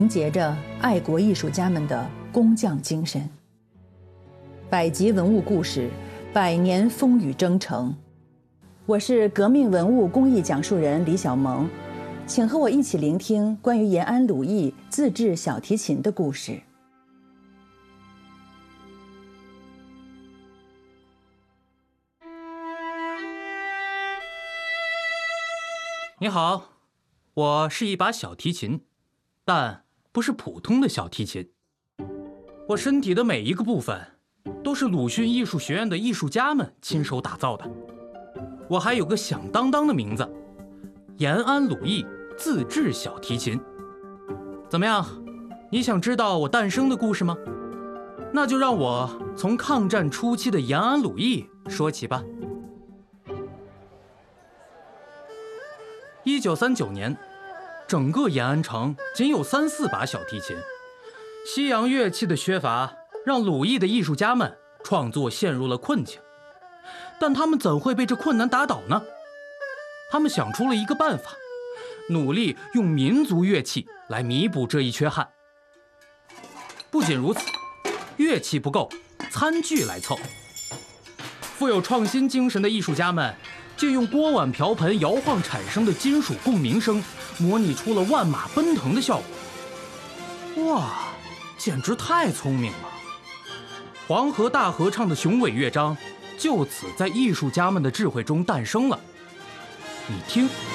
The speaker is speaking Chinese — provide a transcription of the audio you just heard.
凝结着爱国艺术家们的工匠精神。百集文物故事，百年风雨征程。我是革命文物工艺讲述人李小萌，请和我一起聆听关于延安鲁艺自制小提琴的故事。 你好，我是一把小提琴，但不是普通的小提琴。我身体的每一个部分都是鲁迅艺术学院的艺术家们亲手打造的。我还有个响当当的名字，延安鲁艺自制小提琴。怎么样，你想知道我诞生的故事吗？那就让我从抗战初期的延安鲁艺说起吧。1939年，整个延安城仅有3、4把小提琴。西洋乐器的缺乏让鲁艺的艺术家们创作陷入了困境，但他们怎会被这困难打倒呢？他们想出了一个办法，努力用民族乐器来弥补这一缺憾。不仅如此，乐器不够，餐具来凑。富有创新精神的艺术家们借用锅碗瓢盆摇晃产生的金属共鸣声，模拟出了万马奔腾的效果。哇，简直太聪明了！黄河大合唱的雄伟乐章就此在艺术家们的智慧中诞生了。你听，